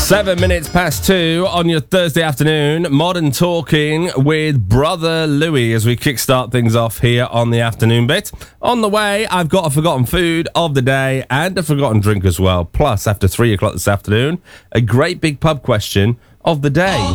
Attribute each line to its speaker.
Speaker 1: 7 minutes past 2 on your Thursday afternoon. Modern Talking with Brother Louis as we kickstart things off here on the afternoon bit. On the way, I've got a forgotten food of the day and a forgotten drink as well. Plus, after 3 o'clock this afternoon, a great big pub question of the day.